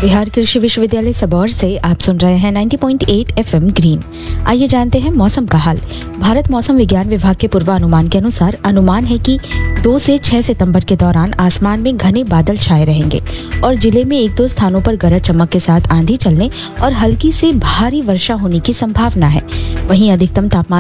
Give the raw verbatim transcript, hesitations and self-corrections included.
बिहार कृषि विश्वविद्यालय सबौर से आप सुन रहे हैं नब्बे पॉइंट आठ एफएम ग्रीन। आइए जानते हैं मौसम का हाल। भारत मौसम विज्ञान विभाग के पूर्वानुमान के अनुसार अनुमान है कि दो से छह सितंबर के दौरान आसमान में घने बादल छाए रहेंगे और जिले में एक दो स्थानों पर गरज चमक के साथ आंधी चलने और हल्की से भारी वर्षा होने की संभावना है। वहीं अधिकतम तापमान